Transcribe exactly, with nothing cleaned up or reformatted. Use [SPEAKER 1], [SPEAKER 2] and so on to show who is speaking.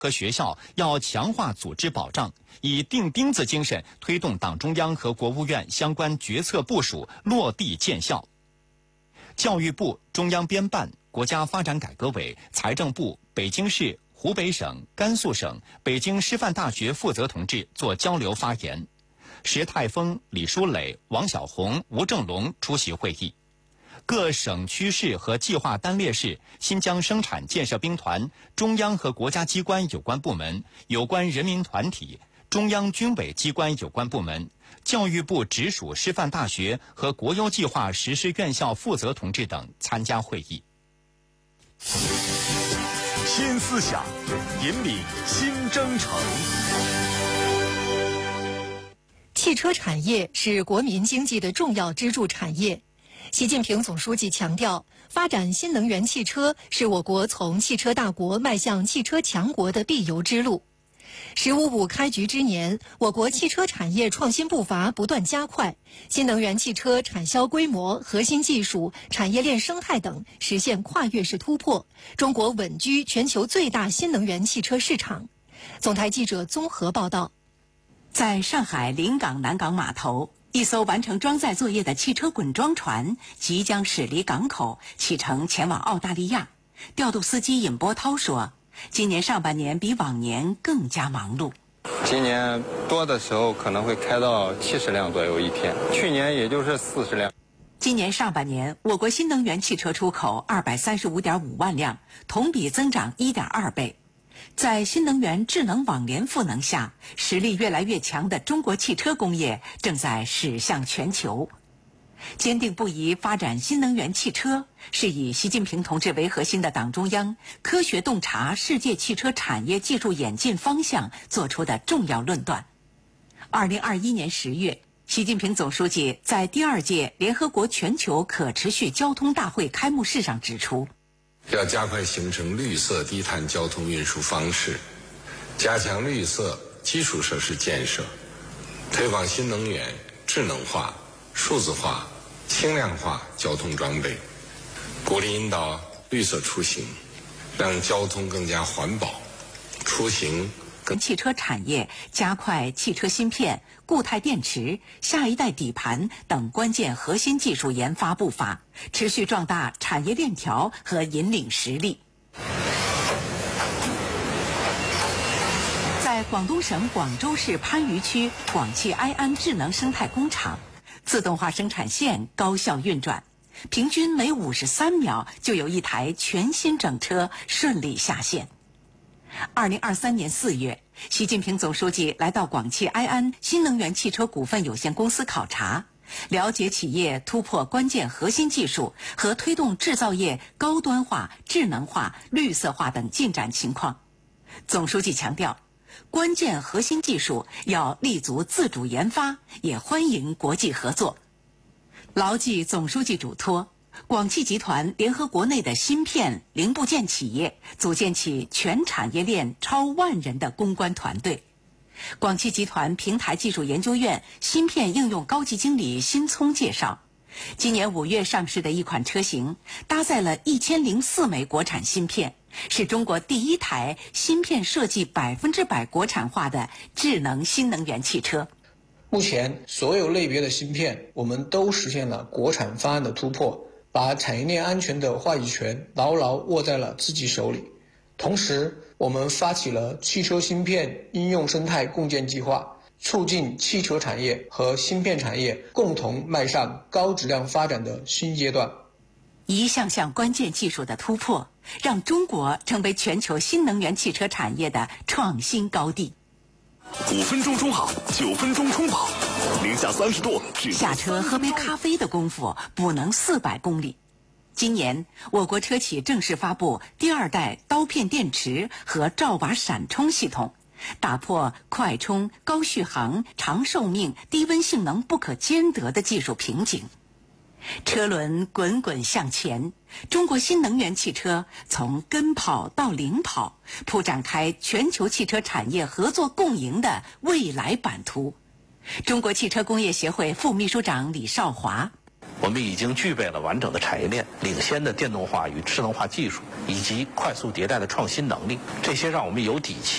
[SPEAKER 1] 和学校要强化组织保障，以钉钉子精神推动党中央和国务院相关决策部署落地见效。教育部、中央编办、国家发展改革委、财政部、北京市、湖北省、甘肃省、北京师范大学负责同志做交流发言。石泰峰、李书磊、王晓红、吴正龙出席会议。各省区市和计划单列市、新疆生产建设兵团、中央和国家机关有关部门、有关人民团体、中央军委机关有关部门、教育部直属师范大学和国优计划实施院校负责同志等参加会议。
[SPEAKER 2] 新思想，引领新征程。
[SPEAKER 3] 汽车产业是国民经济的重要支柱产业。习近平总书记强调，发展新能源汽车是我国从汽车大国迈向汽车强国的必由之路。十五五开局之年，我国汽车产业创新步伐不断加快，新能源汽车产销规模、核心技术、产业链生态等实现跨越式突破，中国稳居全球最大新能源汽车市场。总台记者综合报道。
[SPEAKER 4] 在上海临港南港码头，一艘完成装载作业的汽车滚装船即将驶离港口，启程前往澳大利亚。调度司机尹波涛说，今年上半年比往年更加忙碌。
[SPEAKER 5] 今年多的时候可能会开到七十辆左右一天，去年也就是四十辆。
[SPEAKER 4] 今年上半年，我国新能源汽车出口二百三十五点五万辆，同比增长一点二倍。在新能源智能网联赋能下，实力越来越强的中国汽车工业正在驶向全球。坚定不移发展新能源汽车，是以习近平同志为核心的党中央科学洞察世界汽车产业技术演进方向做出的重要论断。二零二一年十月，习近平总书记在第二届联合国全球可持续交通大会开幕式上指出，
[SPEAKER 6] 要加快形成绿色低碳交通运输方式，加强绿色基础设施建设，推广新能源、智能化、数字化、轻量化交通装备，鼓励引导绿色出行，让交通更加环保，出行更。
[SPEAKER 4] 汽车产业加快汽车芯片、固态电池、下一代底盘等关键核心技术研发步伐，持续壮大产业链条和引领实力。在广东省广州市番禺区广汽埃安智能生态工厂，自动化生产线高效运转，平均每五十三秒就有一台全新整车顺利下线。二零二三年四月，习近平总书记来到广汽埃安新能源汽车股份有限公司考察，了解企业突破关键核心技术和推动制造业高端化、智能化、绿色化等进展情况。总书记强调，关键核心技术要立足自主研发，也欢迎国际合作。牢记总书记嘱托，广汽集团联合国内的芯片零部件企业，组建起全产业链超万人的攻关团队。广汽集团平台技术研究院芯片应用高级经理辛聪介绍，今年五月上市的一款车型搭载了一千零四枚国产芯片，是中国第一台芯片设计百分之百国产化的智能新能源汽车。
[SPEAKER 7] 目前所有类别的芯片，我们都实现了国产方案的突破，把产业链安全的话语权牢牢握在了自己手里。同时，我们发起了汽车芯片应用生态共建计划，促进汽车产业和芯片产业共同迈上高质量发展的新阶段。
[SPEAKER 4] 一项项关键技术的突破，让中国成为全球新能源汽车产业的创新高地。
[SPEAKER 2] 五分钟充好，九分钟充饱，零下三十度，
[SPEAKER 4] 下车喝杯咖啡的功夫，补能四百公里。今年，我国车企正式发布第二代刀片电池和罩瓦闪充系统，打破快充、高续航、长寿命、低温性能不可兼得的技术瓶颈。车轮滚滚向前，中国新能源汽车从跟跑到领跑，铺展开全球汽车产业合作共赢的未来版图。中国汽车工业协会副秘书长李少华：
[SPEAKER 8] 我们已经具备了完整的产业链、领先的电动化与智能化技术，以及快速迭代的创新能力，这些让我们有底气